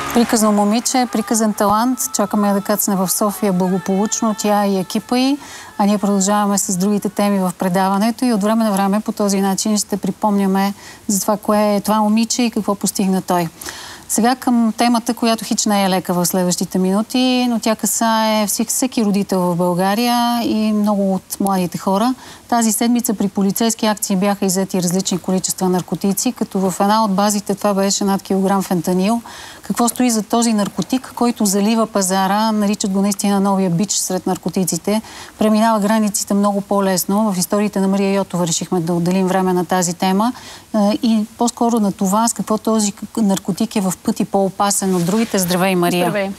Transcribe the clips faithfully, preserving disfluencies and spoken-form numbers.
Приказно момиче, приказен талант. Чакаме да кацне в София благополучно, тя и екипа й. А ние продължаваме с другите теми в предаването и от време на време по този начин ще припомняме за това, кое е това момиче и какво постигна той. Сега към темата, която хич не е лека в следващите минути, но тя касае всеки родител в България и много от младите хора. Тази седмица при полицейски акции бяха иззети различни количества наркотици, като в една от базите това беше над килограм фентанил. Какво стои за този наркотик, който залива пазара, наричат го наистина новия бич сред наркотиците, преминава границите много по-лесно. В историите на Мария Йотова решихме да отделим време на тази тема и по-скоро на това с какво този наркотик е в пъти по-опасен от другите. Здравей, Мария! Здравей!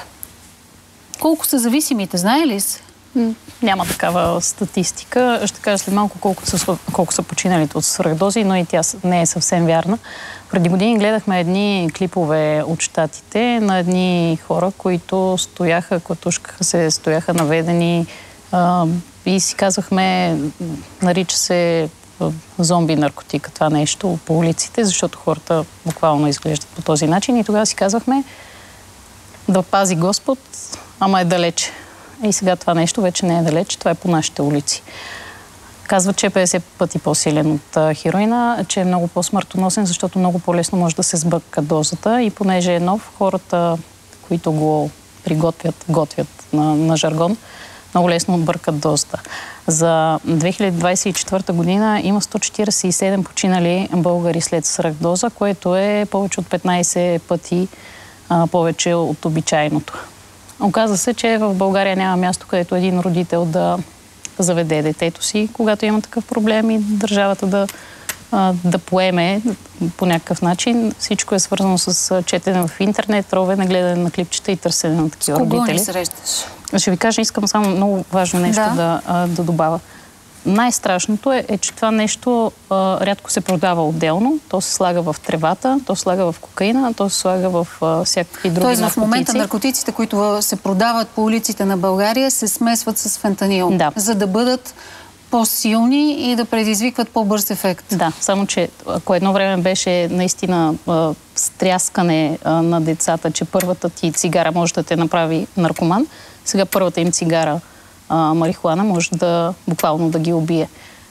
Колко са зависимите, знае ли се? Няма такава статистика. Ще кажа след малко колко са, колко са починалите от свръхдози, но и тя не е съвсем вярна. Преди години гледахме едни клипове от щатите на едни хора, които стояха, клатушкаха се, стояха наведени а, и си казвахме, нарича се зомби наркотика това нещо по улиците, защото хората буквално изглеждат по този начин и тогава си казвахме да пази Господ, ама е далече. И сега това нещо вече не е далеч, това е по нашите улици. Казват, че е петдесет пъти по-силен от а, хероина, че е много по-смъртоносен, защото много по-лесно може да се сбърка дозата и понеже е нов, хората, които го приготвят, готвят на, на жаргон, много лесно бъркат дозата. За две хиляди двадесет и четвърта година има сто четиридесет и седем починали българи след свръхдоза, което е повече от петнадесет пъти а, повече от обичайното. Оказва се, че в България няма място, където един родител да заведе детето си, когато има такъв проблем и държавата да, да поеме по някакъв начин. Всичко е свързано с четене в интернет, ровене, гледане на клипчета и търсене на такива родители. С кого не срещаш? Ще ви кажа, искам само много важно нещо да, да, да добавя. Най-страшното е, е, че това нещо а, рядко се продава отделно. То се слага в тревата, то се слага в кокаина, то се слага в а, всякакви други наркотици. Тоест в момента наркотиците, които се продават по улиците на България, се смесват с фентанил, да, за да бъдат по-силни и да предизвикват по-бърз ефект. Да, само че ако едно време беше наистина а, стряскане а, на децата, че първата ти цигара може да те направи наркоман, сега първата им цигара а, марихуана може да буквално да ги убие.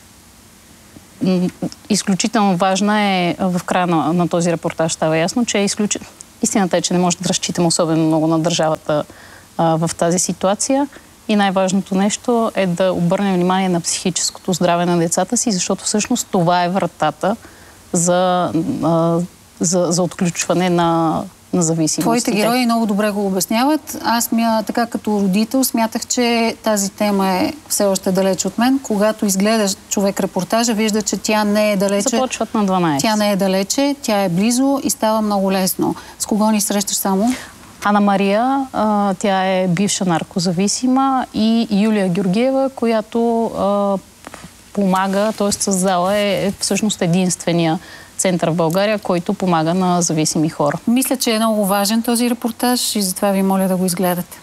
Изключително важна е, в края на, на този репортаж става ясно, че е изключ... истината е, че не може да разчитаме особено много на държавата а, в тази ситуация. И най-важното нещо е да обърнем внимание на психическото здраве на децата си, защото всъщност това е вратата за, а, за, за отключване на, на зависимостите. Твоите герои много добре го обясняват. Аз мя, така като родител смятах, че тази тема е все още далеч от мен. Когато изгледаш човек репортажа, вижда, че тя не е далече. Започват на дванадесет. Тя не е далече, тя е близо и става много лесно. С кого ни срещаш само? Ана Мария, а, тя е бивша наркозависима, и Юлия Георгиева, която а, помага, т.е. създала е, е всъщност единствения център в България, който помага на зависими хора. Мисля, че е много важен този репортаж и затова ви моля да го изгледате.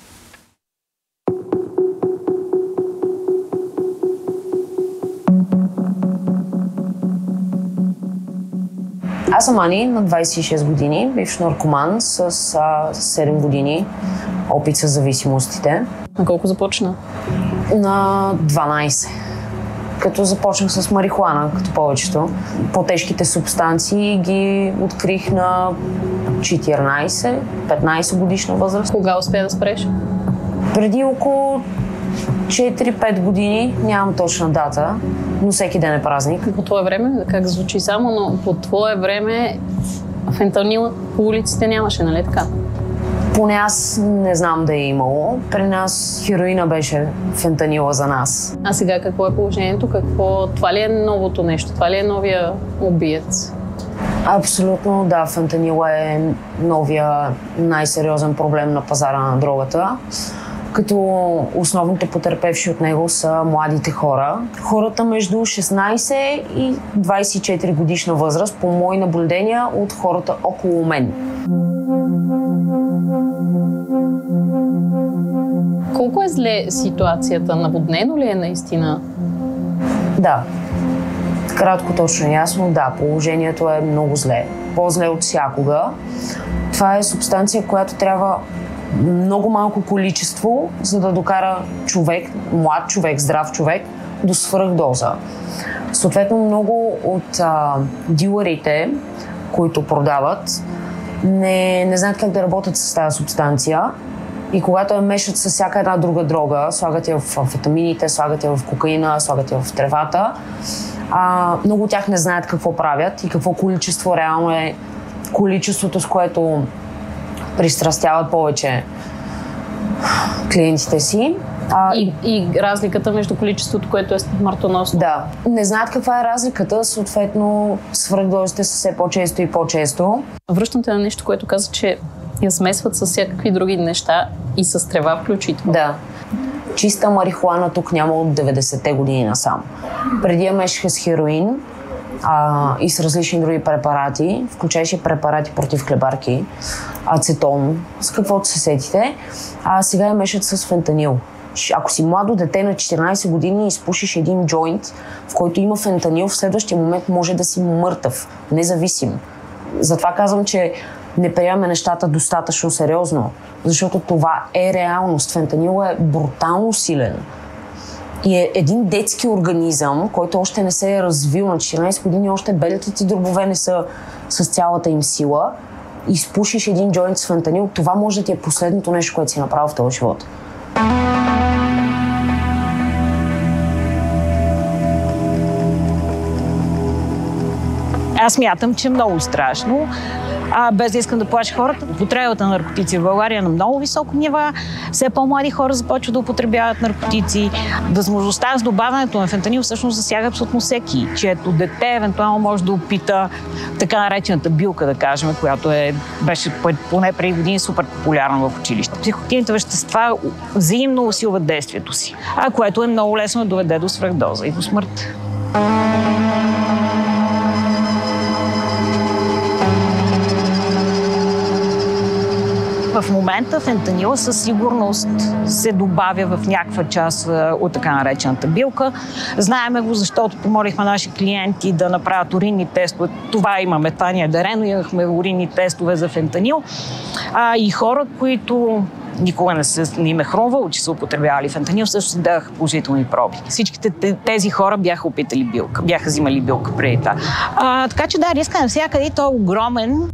Аз съм Ани, на двадесет и шест години, бивш наркоман с а, седем години опит с зависимостите. На колко започна? На дванадесет. Като започнах с марихуана, като повечето. По-тежките субстанции ги открих на четиринадесет петнадесет годишна възраст. Кога успя да спреш? Преди около четири-пет години, нямам точна дата, но всеки ден е празник. По твое време, как звучи само, но по твое време фентанил по улиците нямаше, нали така? Поне аз не знам да е имало. При нас хероина беше фентанила за нас. А сега какво е положението? Какво... Това ли е новото нещо? Това ли е новия убиец? Абсолютно да, фентанила е новия най-сериозен проблем на пазара на дрогата. Като основните потерпевши от него са младите хора. Хората между шестнадесет и двадесет и четири годишна възраст, по мои наблюдения от хората около мен. Колко е зле ситуацията? Наводнено ли е наистина? Да. Кратко, точно и ясно, да, положението е много зле. по-зле от всякога. Това е субстанция, която трябва много малко количество, за да докара човек, млад човек, здрав човек, до свръхдоза. Съответно, много от а, дилърите, които продават, не, не знаят как да работят с тази субстанция и когато я мешат с всяка една друга дрога, слагат я в амфетамините, слагат я в кокаина, слагат я в тревата, а, много от тях не знаят какво правят и какво количество реално е количеството, с което пристрастяват повече клиентите си. А, и, и разликата между количеството, което е смъртоносно. Да. Не знаят каква е разликата, съответно свръхдозите са все по-често и по-често. Връщам те на нещо, което каза, че я смесват с всякакви други неща и с трева включително. Да. Чиста марихуана тук няма от деветдесетте години насам. Преди я мешаха с хероин а, и с различни други препарати, включваше препарати против хлебарки, ацетон, с каквото се сетите, а сега я мешат с фентанил. Ако си младо дете на четиринайсет години и изпушиш един джойнт, в който има фентанил, в следващия момент може да си мъртъв, независим. Затова казвам, че не приемаме нещата достатъчно сериозно, защото това е реалност. Фентанил е брутално силен. И е един детски организъм, който още не се е развил на четиринайсет години, още белите ти дробове не са с цялата им сила. Изпушиш един джойнт с фентанил, това може да ти е последното нещо, което си направил в този живот. Аз мятам, че е много страшно. А, без да искам да плаша хората. Употребата на наркотици в България е на много високо нива. Все по-млади хора започват да употребяват наркотици. Възможността с добавянето на фентанил всъщност засяга абсолютно всеки. Чието дете евентуално може да опита така наречената билка, да кажем, която е, беше поне преди години супер популярна в училище. Психоактивните вещества взаимно усилват действието си, а което е много лесно да доведе до свръхдоза и до смърт. В момента фентанила със сигурност се добавя в някаква част от така наречената билка. Знаеме го, защото помолихме наши клиенти да направят уринни тестове. Това имаме, това ни е дарено, имахме уринни тестове за фентанил. А и хора, които никога не, се, не им е хрумвало, че са употребявали фентанил, също си даха положителни проби. Всичките тези хора бяха опитали билка, бяха взимали билка преди това. А, така че да, риска навсякъде и той е огромен.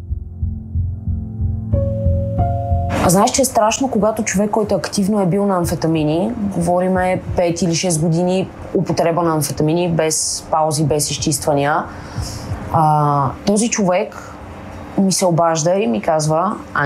А знаеш, че е страшно, когато човек, който активно е бил на амфетамини, говориме пет или шест години употреба на амфетамини, без паузи, без изчиствания, а, този човек ми се обажда и ми казва: